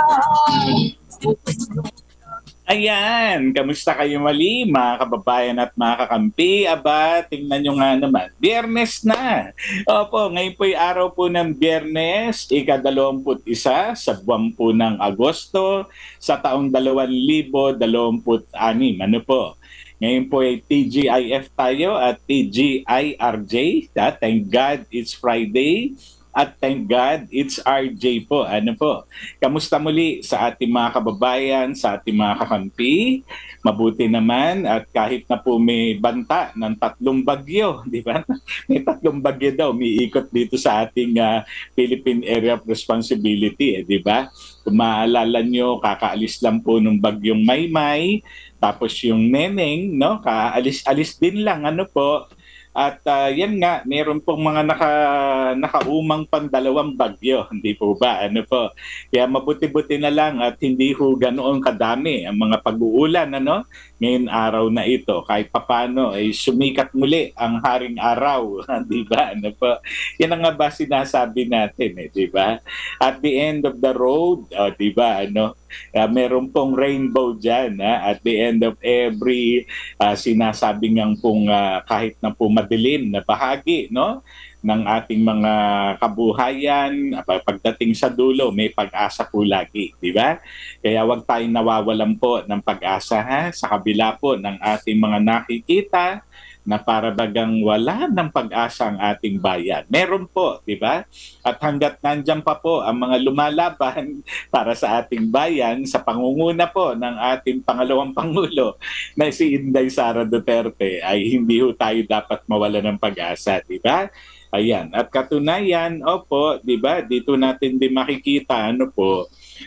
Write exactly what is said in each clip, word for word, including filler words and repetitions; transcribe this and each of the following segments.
Ayan, kamusta kayo mali mga kababayan at mga kakampi? Aba, tingnan nyo nga naman, Biyernes na. Opo, ngayon po'y araw po ng Biyernes, ikadalawamput isa sa buwan po ng Agosto sa taong dalawang libo dalawamput anim. Ano po? Ngayon po ay T G I F tayo at T G I R J. Thank God it's Friday. At thank God, it's R J po. Ano po? Kamusta muli sa ating mga kababayan, sa ating mga kakampi? Mabuti naman at kahit na po may banta ng tatlong bagyo, di ba? May tatlong bagyo daw, umiikot dito sa ating uh, Philippine Area of Responsibility, eh, di ba? Kung maalala nyo, kakaalis lang po ng bagyong Maymay, tapos yung Neneng, no? Kaalis-alis din lang, ano po? At uh, yan nga, meron pong mga naka, nakaumang pandalawang bagyo, hindi po ba? Ano po? Kaya mabuti-buti na lang at hindi ho ganoon kadami ang mga pag-uulan, ano? Ngayon araw na ito, kahit papano ay sumikat muli ang haring araw, di ba? Ano po? Yan ang nga ba sinasabi natin, eh, di ba? At the end of the road, oh, di ba? Ano? Uh, meron pong rainbow dyan, ha? At the end of every uh, sinasabi ngang pong uh, kahit na po madilim na bahagi, no, ng ating mga kabuhayan, pagdating sa dulo may pag-asa po lagi, di ba? Kaya wag tayong nawawalan po ng pag-asa, ha? Sa kabila po ng ating mga nakikita na para bagang wala ng pag-asa ang ating bayan. Meron po, di ba? At hanggat nandyan pa po ang mga lumalaban para sa ating bayan, sa pangunguna po ng ating pangalawang Pangulo na si Inday Sara Duterte, ay hindi ho tayo dapat mawala ng pag-asa, di ba? Ayan. At katunayan, opo, di ba, dito natin din makikita, ano po,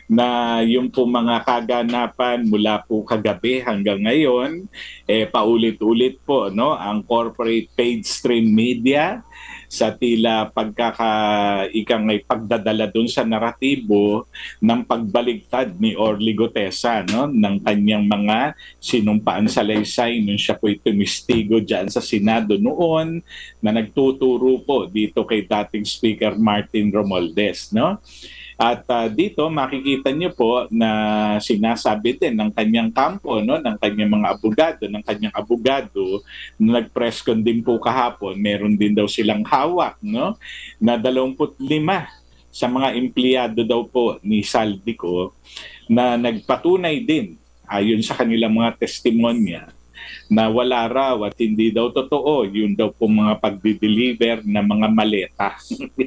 na yung po mga kaganapan mula po kagabi hanggang ngayon, eh, paulit-ulit po, no, ang corporate paid stream media sa tila pagkaka ikang ay pagdadala dun sa naratibo ng pagbaligtad ni Orly Gutesa, no, ng kanyang mga sinumpaan sa salaysay nung siya po'y tumistigo dyan sa Senado noon na nagtuturo po dito kay dating Speaker Martin Romualdez, no? At uh, dito makikita niyo po na sinasabi din ng kanyang kampo, no, ng kanyang mga abogado, ng kanyang abogado na nag-press con din po kahapon, meron din daw silang hawak, no, na dalawampu't lima sa mga empleyado daw po ni Saldico na nagpatunay din ayon sa kanilang mga testimonya na wala raw at hindi daw totoo yun daw po mga pagdi-deliver na mga maleta.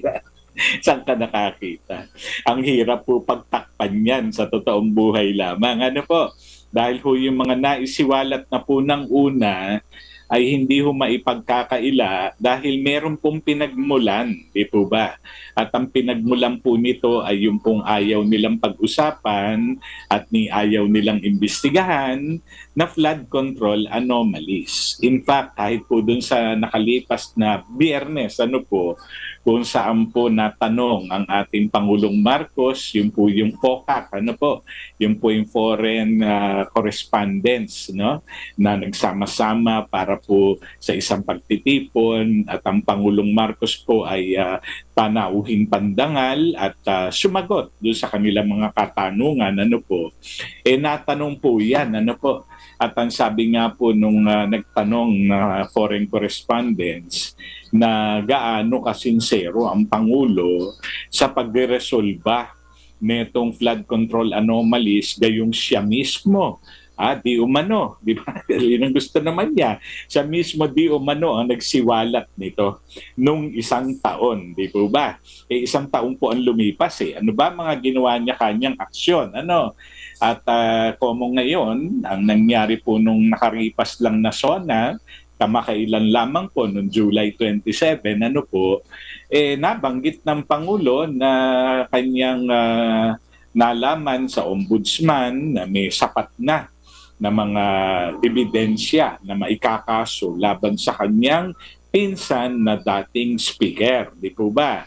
Saan ka nakakita? Ang hirap po pagtakpan yan sa totoong buhay lamang. Ano po? Dahil ho yung mga naisiwalat na po ng una ay hindi ho maipagkakaila dahil meron pong pinagmulan, di po ba? At ang pinagmulan po nito ay yung pong ayaw nilang pag-usapan at ni ayaw nilang imbestigahan na flood control anomalies. In fact, kahit po dun sa nakalipas na Biyernes, ano po, kung saan po natanong ang ating Pangulong Marcos, yun po yung F O C A C, ano po, yun po yung foreign uh, correspondence, no, na nagsama-sama para po sa isang pagtitipon at ang Pangulong Marcos po ay uh, panauhin pandangal at uh, sumagot doon sa kanilang mga katanungan, ano po, eh natanong po yan, ano po, at ang sabi nga po nung uh, nagtanong na uh, foreign correspondents na gaano kasinsero ang Pangulo sa pagresolba netong flood control anomalies gayong siya mismo. Ah, di umano, di ba? Yun ang gusto naman niya. Siya mismo di umano ang nagsiwalat nito nung isang taon, di po ba? Eh, isang taon po ang lumipas eh. Ano ba mga ginawa niya kanyang aksyon? Ano? At uh, komo ngayon, ang nangyari po nung nakaripas lang na SONA, kamakailan lamang po noong July twenty-seven, ano po, eh nabanggit ng Pangulo na kanyang uh, nalaman sa ombudsman na may sapat na na mga ebidensya na maikakaso laban sa kanyang pinsan na dating speaker, di po ba?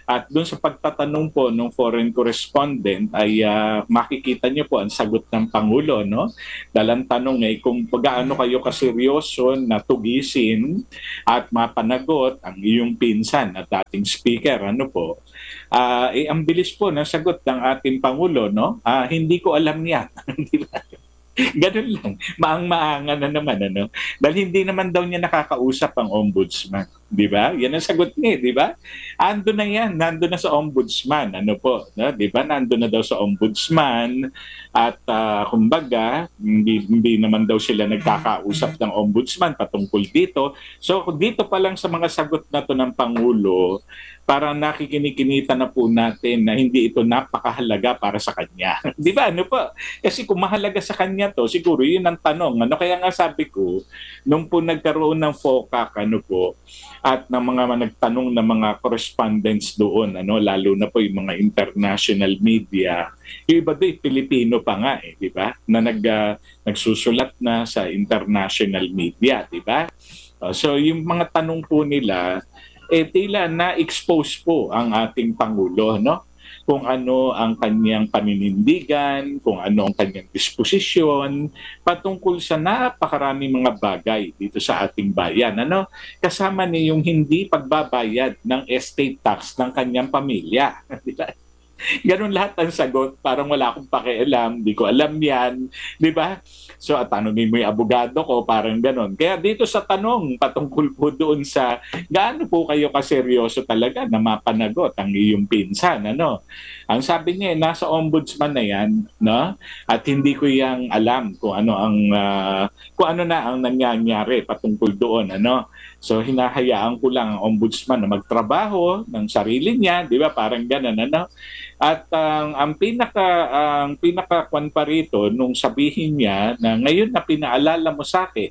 At doon sa pagtatanong po ng foreign correspondent ay uh, makikita niyo po ang sagot ng Pangulo, no? Dalang tanong ay kung gaano kayo kaseryoso na tugisin at mapanagot ang iyong pinsan at dating speaker, ano po? Uh, eh, ang bilis po ng sagot ng ating Pangulo, no? Uh, hindi ko alam yan. Di ba? Ganun lang. Maang-maangan na naman, ano? Dahil hindi naman daw niya nakakausap ang ombudsman. Di ba? Yan ang sagot niya, di ba? Ando na yan. Nando na sa ombudsman. Ano po? No? Di ba? Nando na daw sa ombudsman. At uh, kumbaga, hindi, hindi naman daw sila nagkakausap ng ombudsman patungkol dito. So, dito pa lang sa mga sagot na to ng Pangulo, parang nakikinikinita na po natin na hindi ito napakahalaga para sa kanya. Di ba? Ano po? Kasi kung mahalaga sa kanya to, siguro yun ang tanong. Ano kaya nga sabi ko, nung po nagkaroon ng FOCAC, ano po, at ng mga nagtanong ng mga correspondents doon, ano, lalo na po yung mga international media, yung iba doon, Pilipino pa nga eh, di ba? Na nag, uh, nagsusulat na sa international media, di ba? Uh, so yung mga tanong po nila, eh tila na-expose po ang ating Pangulo, no? Kung ano ang kanyang paninindigan, kung ano ang kanyang disposisyon patungkol sa napakaraming mga bagay dito sa ating bayan. Ano? Kasama niya yung hindi pagbabayad ng estate tax ng kanyang pamilya. Di ba? Ganun lahat ang sagot, parang wala akong pakialam, di ko alam yan, di ba? So, at tanongin mo yung abogado ko, parang ganun. Kaya dito sa tanong, patungkol po doon sa gaano po kayo kaseryoso talaga na mapanagot ang iyong pinsan, ano? Ang sabi niya, nasa ombudsman na yan, no? At hindi ko yang alam kung ano ang, uh, kung ano na ang nangyayari patungkol doon, ano? So, hinahayaan ko lang ang ombudsman na magtrabaho ng sarili niya, di ba? Parang ganun, ano? At ang um, ang pinaka ang pinaka kwan pa rito nung sabihin niya na ngayon na pinaalala mo sa akin,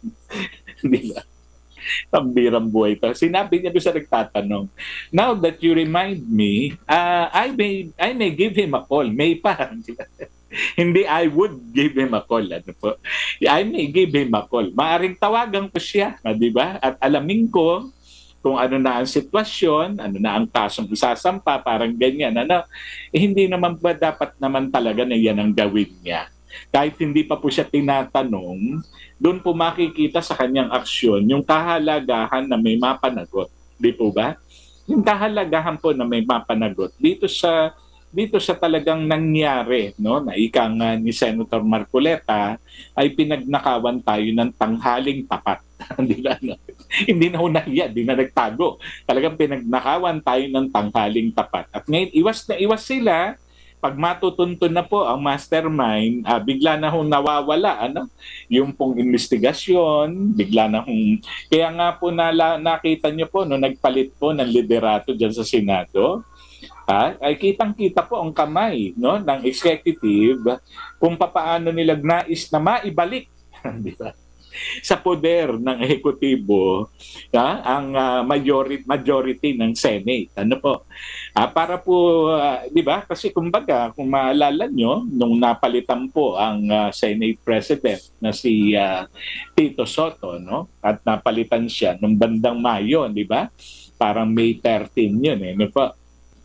di ba? Pambirang buhay pa. Sinabi niya doon sa nagtatanong, now that you remind me, uh, I may I may give him a call. May pa, di ba? Hindi I would give him a call. Ano po? I may give him a call. Maaring tawagan ko siya, di ba? At alamin ko kung ano na ang sitwasyon, ano na ang kasong isasampa, parang ganyan. Ano? Eh, hindi naman ba dapat naman talaga na yan ang gawin niya? Kahit hindi pa po siya tinatanong, doon po makikita sa kanyang aksyon yung kahalagahan na may mapanagot. Di po ba? Yung kahalagahan po na may mapanagot dito sa dito sa talagang nangyari, no, na ika nga ni Senator Marcoleta ay pinagnakawan tayo ng tanghaling tapat. Hindi na, no? Hindi na unahiya, hindi na nagtago. Talagang pinagnakawan tayo ng tanghaling tapat. At ngayon, iwas na iwas sila. Pag matutuntun na po ang mastermind, uh, bigla na hong nawawala, ano? Yung pong investigasyon, bigla na hong... Kaya nga po nala, nakita niyo po, no, nagpalit po ng liderato dyan sa Senado, ha? Ay kitang-kita po ang kamay, no, ng executive kung papaano nila nais na maibalik di ba? Sa poder ng ehekutibo, ha? Ang uh, majority majority ng Senate, ano po, ah, para po uh, di ba, kasi kumbaga kung maalala nyo nung napalitan po ang uh, Senate President na si uh, Tito Soto, no, at napalitan siya nung bandang Mayo, di ba, parang May thirteenth yun eh, no po,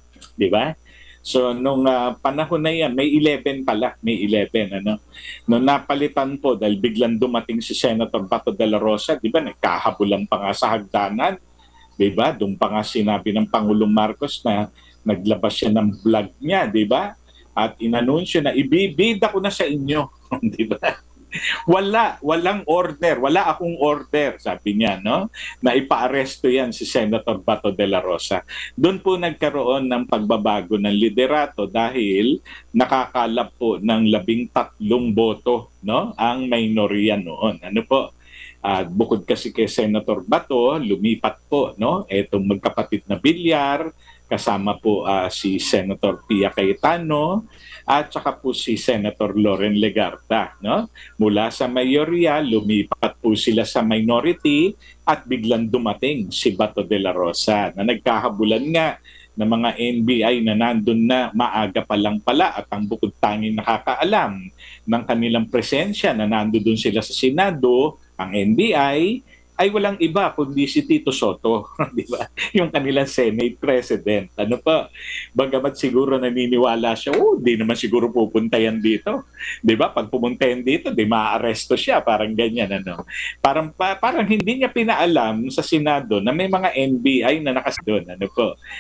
di ba? So nung uh, panahon na yan, May eleven pala, May eleven, ano? Nung napalitan po dahil biglang dumating si Senator Bato de la Rosa, di ba, nagkahabulan pa nga sa hagdanan, di ba? Doon pa nga sinabi ng Pangulong Marcos na naglabas siya ng vlog niya, di ba? At inanunsyo na ibibida ko na sa inyo, di ba? Wala, walang order, wala akong order, sabi niya, no? Na ipaaresto yan si Senator Bato de la Rosa. Doon po nagkaroon ng pagbabago ng liderato dahil nakakalap po ng labing tatlong boto, no? Ang minorya noon. Ano po? At uh, bukod kasi kay Senator Bato, lumipat po, no? Etong magkapatid na Bilyar, kasama po uh, si Senator Pia Cayetano, at saka po si Senator Loren Legarda, no? Mula sa mayorya, lumipat po sila sa minority at biglang dumating si Bato de la Rosa na nagkahabulan nga ng mga N B I na nandun na maaga pa lang pala at ang bukod tanging nakakaalam ng kanilang presensya na nandun sila sa Senado, ang N B I, ay walang iba kundi si Tito Soto, di ba? Yung kanilang Senate President. Ano pa? Bagamat siguro naniniwala siya, oh, di naman siguro pupunta yan dito. Di ba? Pag pumunta yan dito, di maaaresto siya. Parang ganyan, ano? Parang, pa, parang hindi niya pinaalam sa Senado na may mga N B I na nakas doon. Ano po?